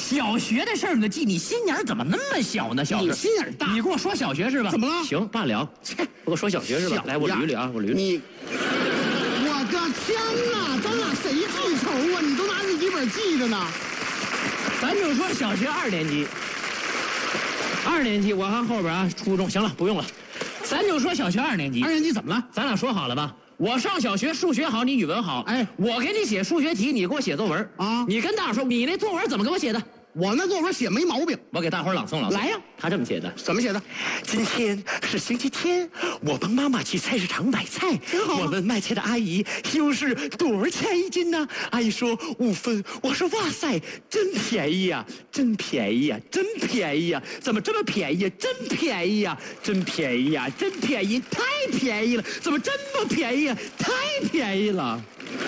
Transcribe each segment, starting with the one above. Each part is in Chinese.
小学的事儿你记，你心眼怎么那么小呢？小你学心眼大。 你跟我说小学是吧？ 怎么了？ 行，罢了。不跟我说小学是吧？来，我捋捋啊，我捋捋。 你，我的天哪，咱俩谁记仇啊？你都拿日记本记着呢。 咱就说小学2年级，2年级我看后边啊，初中行了，不用了。咱就说小学2年级。 2年级怎么了？ 咱俩说好了吧？我上小学数学好，你语文好。 哎， 我给你写数学题，你给我写作文啊。 你跟大伙说，你那作文怎么给我写的？ 我那作文写没毛病。 我给大伙朗诵朗诵。 来呀， 他这么写的。 怎么写的？ 今天是星期天，我帮妈妈去菜市场买菜。 挺好啊。 我问卖菜的阿姨西是多少钱一斤呢？阿姨说5分。我说哇塞，真便宜呀，真便宜呀，真便宜呀！怎么这么便宜？真便宜呀，真便宜呀，真便宜，太便宜了！怎么这么便宜呀？太便宜了！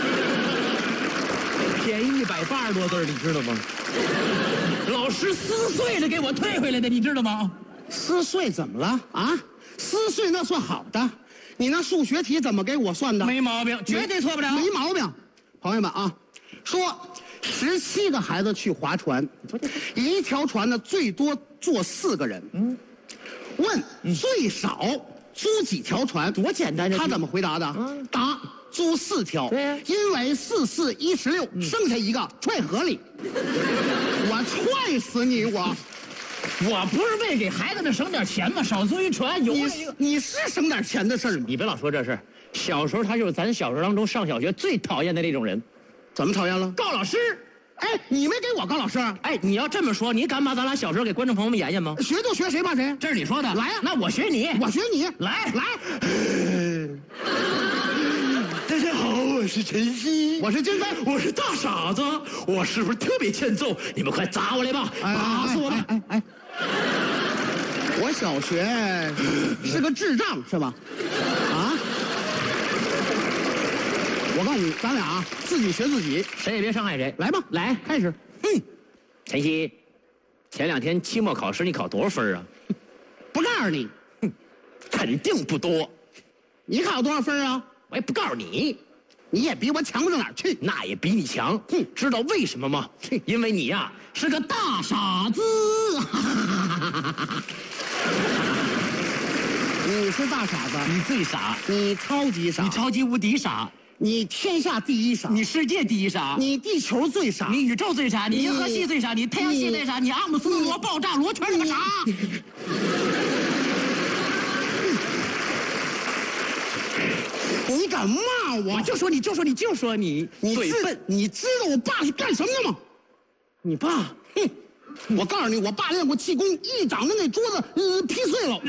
便宜180多字，你知道吗？ 老师撕碎了给我退回来的，你知道吗？ 撕碎怎么了啊？撕碎那算好的，你那数学题怎么给我算的？ 没毛病，绝对错不了。 没毛病。朋友们啊，说17个孩子去划船，一条船呢最多坐4个人。问最少租几条船？ 多简单！ 他怎么回答的？答租4条。 对呀， 因为4、4、16，剩下一个踹河里。我踹死你！我不是为给孩子们省点钱吗？少租一船，有你是省点钱的事儿。 你别老说这事。小时候他就是咱小时候当中上小学最讨厌的那种人。 怎么讨厌了？ 告老师。 哎，你没给我告老师？ 哎，你要这么说，你敢把咱俩小时候给观众朋友们演演吗？ 学就学，谁怕谁？ 这是你说的。 来呀， 那我学你， 我学你。 来。 大家好，我是晨曦， 我是金飞， 我是大傻子，我是不是特别欠揍？你们快砸我来吧，打死我吧！ 哎，我小学是个智障是吧？啊！我告诉你，咱俩啊，自己学自己， 谁也别伤害谁。 来吧， 来， 开始。 晨曦，前2天期末考试你考多少分啊？ 不告诉你， 肯定不多。 你考多少分啊？ 我也不告诉你。 你也比我强不到哪儿去， 那也比你强。知道为什么吗？因为你呀是个大傻子。 你是大傻子， 你最傻， 你超级傻， 你超级无敌傻， 你天下第一傻， 你世界第一傻， 你地球最傻， 你宇宙最傻，你银河系最傻，你太阳系最傻，你阿姆斯特罗爆炸罗圈是个傻。 你敢骂我？ 就说你最笨！你知道我爸是干什么的吗？ 你爸？ 我告诉你，我爸练过气功，一掌把那桌子劈碎了。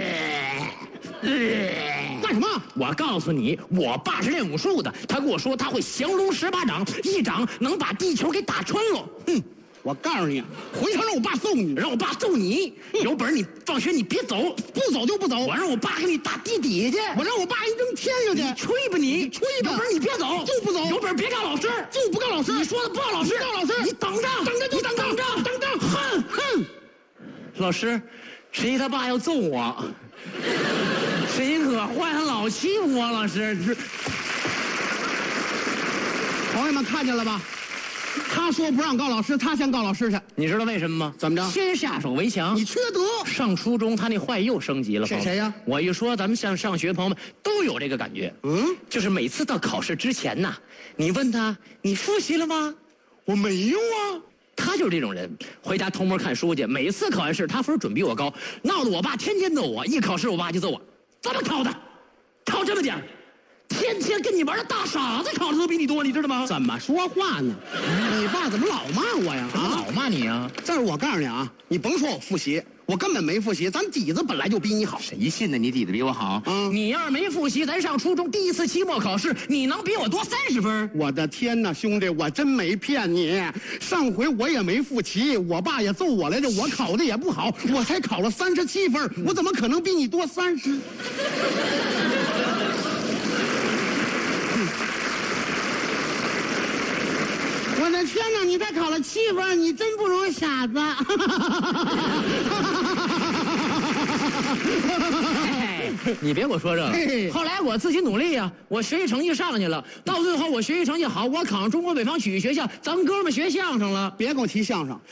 干什么？ 我告诉你，我爸是练武术的，他跟我说他会降龙18掌，一掌能把地球给打穿了。 我告诉你，回头让我爸揍你， 让我爸揍你。有本事你放学你别走， 不走就不走。 我让我爸给你打地底下去， 我让我爸给你扔天上去。 你吹吧你， 吹吧。 有本事你别走， 就不走。 有本事别告老师， 就不告老师。 你说的不告老师， 告老师。 你等着， 等着就等着，等着。 哼！老师，谁他爸要揍我？谁可坏，他老欺负我，老师。 朋友们看见了吧？他说不让告老师，他先告老师去。 你知道为什么吗？ 怎么着？ 先下手为强。 你缺德！ 上初中他那坏又升级了。 谁呀？ 我一说咱们上学朋友们都有这个感觉。就是每次到考试之前呐，你问他你复习了吗？我没有啊。他就是这种人，回家偷摸看书去。每次考完试，他分准比我高，闹得我爸天天揍我。一考试，我爸就揍我。怎么考的？考这么点儿？天天跟你玩的大傻子考的都比你多，你知道吗？ 怎么说话呢？你爸怎么老骂我呀？ 老骂你啊！ 这是我告诉你啊，你甭说我复习，我根本没复习，咱底子本来就比你好。 谁信呢？你底子比我好？你要是没复习，咱上初中第1次期末考试，你能比我多30分？ 我的天哪，兄弟，我真没骗你。上回我也没复习，我爸也揍我来着，我考的也不好，我才考了37分，我怎么可能比你多30？我的天哪！你才考了7分，你真不如傻子。 你别给我说这个。后来我自己努力呀，我学习成绩上去了，到最后我学习成绩好，我考上中国北方曲艺学校，咱们哥们学相声了。 别跟我提相声，